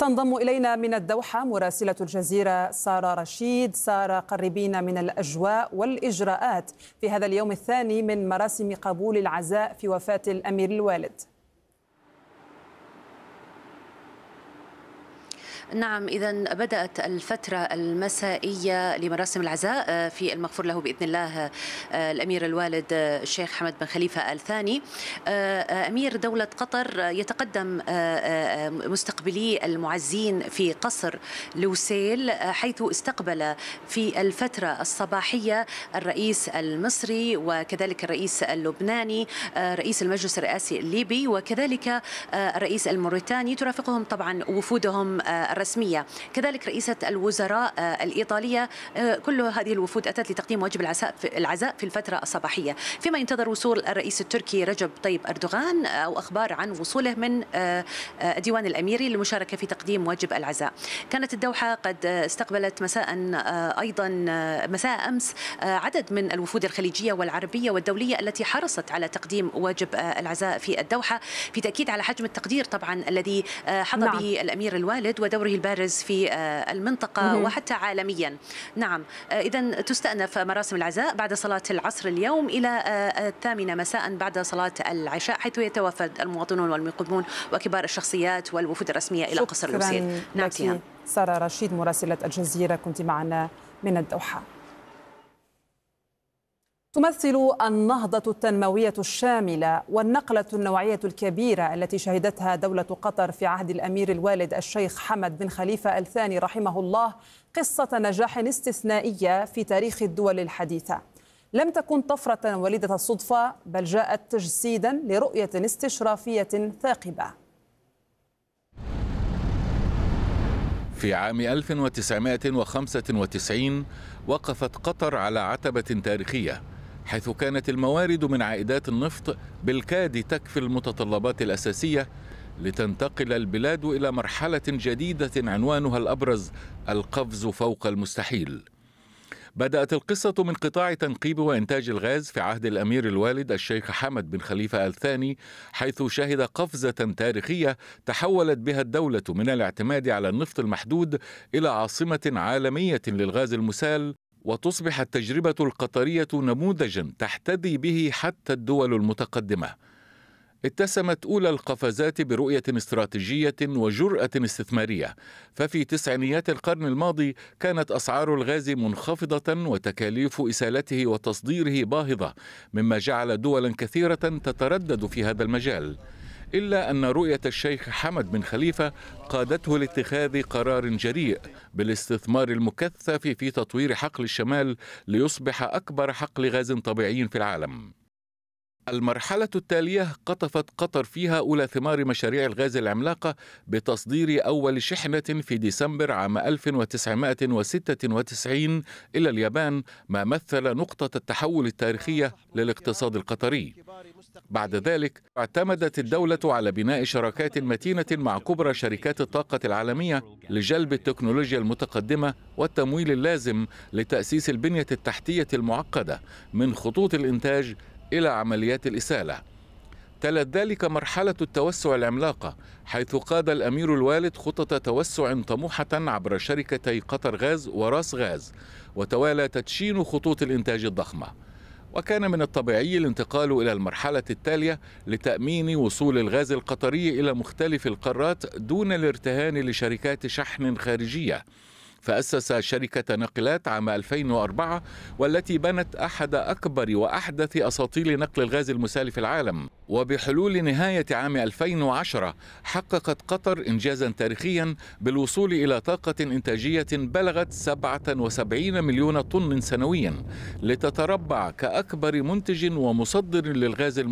تنضم إلينا من الدوحة مراسلة الجزيرة سارة رشيد. سارة، قربينا من الأجواء والإجراءات في هذا اليوم الثاني من مراسم قبول العزاء في وفاة الأمير الوالد. نعم، إذا بدأت الفترة المسائية لمراسم العزاء في المغفور له بإذن الله الأمير الوالد الشيخ حمد بن خليفة الثاني أمير دولة قطر. يتقدم مستقبلي المعزين في قصر لوسيل، حيث استقبل في الفترة الصباحية الرئيس المصري وكذلك الرئيس اللبناني، رئيس المجلس الرئاسي الليبي وكذلك الرئيس الموريتاني، ترافقهم طبعا وفودهم الرسمية، كذلك رئيسة الوزراء الإيطالية. كل هذه الوفود أتت لتقديم واجب العزاء في الفترة الصباحية، فيما ينتظر وصول الرئيس التركي رجب طيب أردوغان أو أخبار عن وصوله من الديوان الأميري للمشاركة في تقديم واجب العزاء. كانت الدوحة قد استقبلت مساء أمس عدد من الوفود الخليجية والعربية والدولية التي حرصت على تقديم واجب العزاء في الدوحة، في تأكيد على حجم التقدير طبعا الذي حظى به الأمير الوالد ودوره البارز في المنطقة وحتى عالميا. نعم، إذن تستأنف مراسم العزاء بعد صلاة العصر اليوم إلى 8 مساء بعد صلاة العشاء، حيث يتوافد المواطنون والمقدمون وكبار الشخصيات والوفود الرسمية إلى قصر لوسيل. نعم، سارة رشيد مراسلة الجزيرة كنت معنا من الدوحة. تمثل النهضة التنموية الشاملة والنقلة النوعية الكبيرة التي شهدتها دولة قطر في عهد الأمير الوالد الشيخ حمد بن خليفة الثاني رحمه الله قصة نجاح استثنائية في تاريخ الدول الحديثة. لم تكن طفرة وليدة الصدفة، بل جاءت تجسيدا لرؤية استشرافية ثاقبة. في عام 1995 وقفت قطر على عتبة تاريخية، حيث كانت الموارد من عائدات النفط بالكاد تكفي المتطلبات الأساسية لتنتقل البلاد إلى مرحلة جديدة عنوانها الأبرز القفز فوق المستحيل. بدأت القصة من قطاع تنقيب وإنتاج الغاز في عهد الأمير الوالد الشيخ حمد بن خليفة الثاني، حيث شهد قفزة تاريخية تحولت بها الدولة من الاعتماد على النفط المحدود إلى عاصمة عالمية للغاز المسال، وتصبح التجربة القطرية نموذجا تحتذي به حتى الدول المتقدمة. اتسمت أولى القفزات برؤية استراتيجية وجرأة استثمارية، ففي تسعينيات القرن الماضي كانت أسعار الغاز منخفضة وتكاليف إسالته وتصديره باهظة، مما جعل دولا كثيرة تتردد في هذا المجال، إلا أن رؤية الشيخ حمد بن خليفة قادته لاتخاذ قرار جريء بالاستثمار المكثف في تطوير حقل الشمال ليصبح أكبر حقل غاز طبيعي في العالم. المرحلة التالية قطفت قطر فيها أولى ثمار مشاريع الغاز العملاقة بتصدير أول شحنة في ديسمبر عام 1996 إلى اليابان، ما مثل نقطة التحول التاريخية للاقتصاد القطري. بعد ذلك اعتمدت الدولة على بناء شراكات متينة مع كبرى شركات الطاقة العالمية لجلب التكنولوجيا المتقدمة والتمويل اللازم لتأسيس البنية التحتية المعقدة من خطوط الإنتاج إلى عمليات الإسالة. تلت ذلك مرحلة التوسع العملاقة، حيث قاد الأمير الوالد خطة توسع طموحة عبر شركتي قطر غاز وراس غاز، وتوالى تدشين خطوط الإنتاج الضخمة. وكان من الطبيعي الانتقال إلى المرحلة التالية لتأمين وصول الغاز القطري إلى مختلف القارات دون الارتهان لشركات شحن خارجية، فأسس شركة ناقلات عام 2004، والتي بنت أحد أكبر وأحدث أساطيل نقل الغاز المسال في العالم. وبحلول نهاية عام 2010 حققت قطر إنجازا تاريخيا بالوصول إلى طاقة إنتاجية بلغت 77 مليون طن سنويا، لتتربع كأكبر منتج ومصدر للغاز